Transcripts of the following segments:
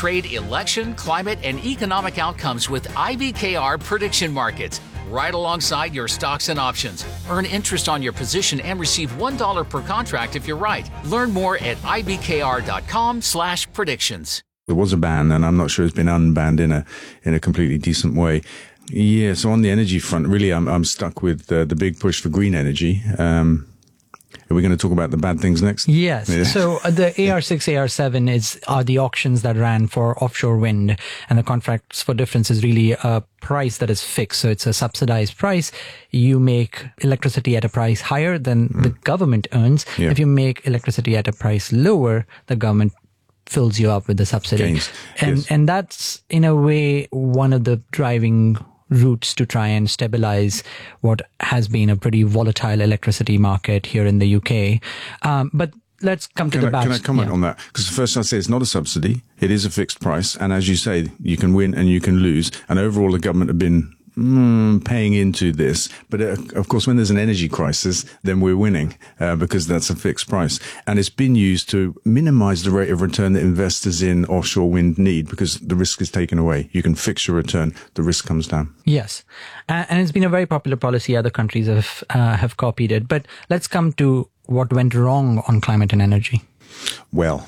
trade election, climate, and economic outcomes with IBKR prediction markets, right alongside your stocks and options. Earn interest on your position and receive $1 per contract if you're right. Learn more at ibkr.com/predictions. There was a ban, and I'm not sure it's been unbanned in a completely decent way. Yeah, so on the energy front, really, I'm stuck with the big push for green energy. Are we going to talk about the bad things next? Yes. Yeah. So the AR6, AR7 are the auctions that ran for offshore wind, and the contracts for difference is really a price that is fixed. So it's a subsidized price. You make electricity at a price higher than the government earns. Yeah. If you make electricity at a price lower, the government fills you up with the subsidy. Gains. Yes. And that's in a way one of the driving routes to try and stabilize what has been a pretty volatile electricity market here in the UK. But let's come to the bad. Can I comment on that? Because first I'd say it's not a subsidy. It is a fixed price. And as you say, you can win and you can lose. And overall, the government have been paying into this. But of course, when there's an energy crisis, then we're winning because that's a fixed price. And it's been used to minimize the rate of return that investors in offshore wind need because the risk is taken away. You can fix your return. The risk comes down. Yes. And it's been a very popular policy. Other countries have copied it. But let's come to what went wrong on climate and energy. Well,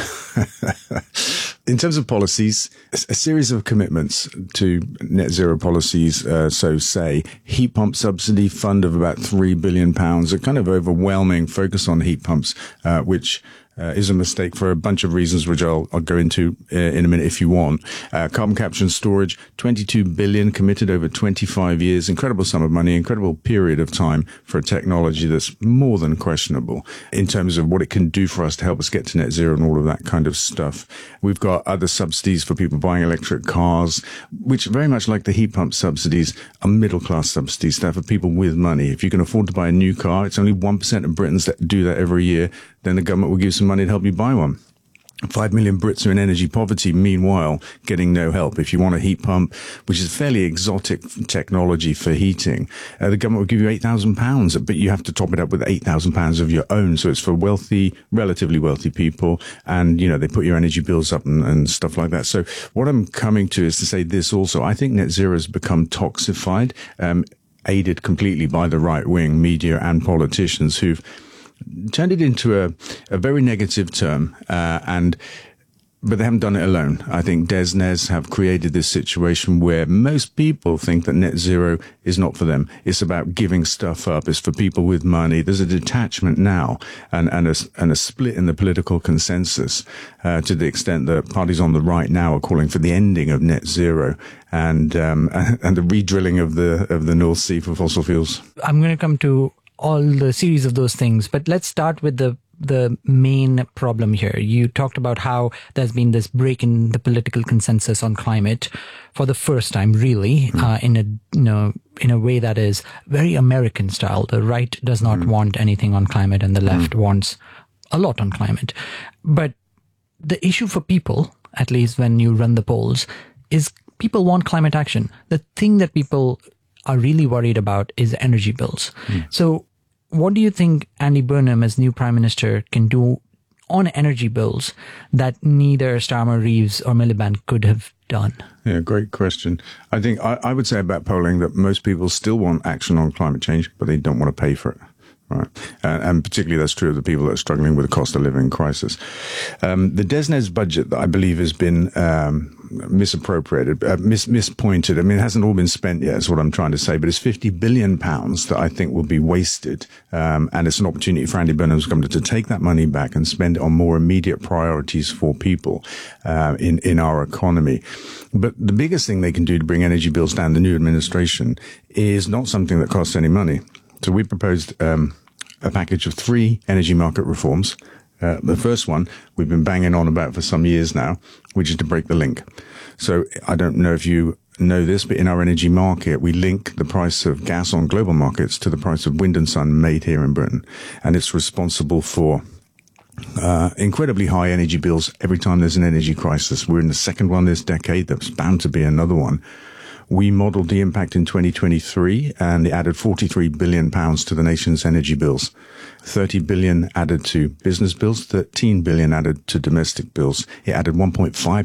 in terms of policies, a series of commitments to net zero policies, so say heat pump subsidy fund of about £3 billion, a kind of overwhelming focus on heat pumps, which is a mistake for a bunch of reasons, which I'll go into in a minute if you want. Carbon capture and storage, 22 billion committed over 25 years. Incredible sum of money, incredible period of time for a technology that's more than questionable in terms of what it can do for us to help us get to net zero and all of that kind of stuff. We've got other subsidies for people buying electric cars, which very much like the heat pump subsidies are middle class subsidies. They're for people with money. If you can afford to buy a new car, it's only 1% of Britons that do that every year. Then the government will give some money to help you buy one. 5 million Brits are in energy poverty, meanwhile, getting no help. If you want a heat pump, which is fairly exotic technology for heating, the government will give you £8,000, but you have to top it up with £8,000 of your own. So it's for wealthy, relatively wealthy people. And, you know, they put your energy bills up and stuff like that. So what I'm coming to is to say this also. I think net zero has become toxified, aided completely by the right wing media and politicians who've turned it into a very negative term, but they haven't done it alone. I think DESNZ have created this situation where most people think that net zero is not for them. It's about giving stuff up. It's for people with money. There's a detachment now and a split in the political consensus to the extent that parties on the right now are calling for the ending of net zero and the re-drilling of the North Sea for fossil fuels. I'm going to come to all the series of those things, but let's start with the main problem here. You talked about how there's been this break in the political consensus on climate for the first time, really, in a way that is very American style. The right does not want anything on climate, and the left wants a lot on climate. But the issue for people, at least when you run the polls, is people want climate action. The thing that people are really worried about is energy bills. So what do you think Andy Burnham as new Prime Minister can do on energy bills that neither Starmer, Reeves or Miliband could have done? Yeah, great question. I think I would say about polling that most people still want action on climate change, but they don't want to pay for it. Right. And particularly that's true of the people that are struggling with the cost of living crisis. The DESNZ budget that I believe has been misappropriated, mispointed. I mean, it hasn't all been spent yet, is what I'm trying to say, but it's £50 billion that I think will be wasted. And it's an opportunity for Andy Burnham's government to take that money back and spend it on more immediate priorities for people in our economy. But the biggest thing they can do to bring energy bills down, the new administration, is not something that costs any money. So we proposed a package of 3 energy market reforms. The first one we've been banging on about for some years now, which is to break the link. So I don't know if you know this, but in our energy market, we link the price of gas on global markets to the price of wind and sun made here in Britain. And it's responsible for incredibly high energy bills every time there's an energy crisis. We're in the second one this decade. There's bound to be another one. We modelled the impact in 2023 and it added £43 billion to the nation's energy bills. 30 billion added to business bills, 13 billion added to domestic bills. It added 1.5